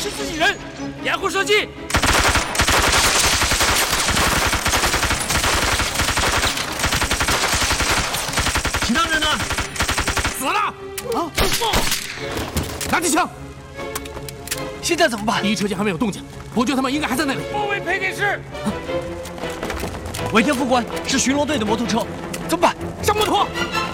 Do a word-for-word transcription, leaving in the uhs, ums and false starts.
是自己人，掩护射击。 其他人呢？ 死了！ 啊！ 拿起枪！ 现在怎么办？ 第一车间还没有动静，伯爵他们应该还在那里。包围配给室。 尾田副官是巡逻队的摩托车，怎么办？ 上摩托！